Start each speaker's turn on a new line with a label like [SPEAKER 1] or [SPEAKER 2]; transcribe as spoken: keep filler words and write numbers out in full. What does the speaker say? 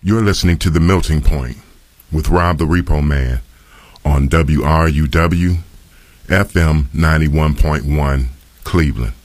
[SPEAKER 1] You're listening to The Melting Point with Rob the Repo Man on W R U W F M ninety-one point one Cleveland.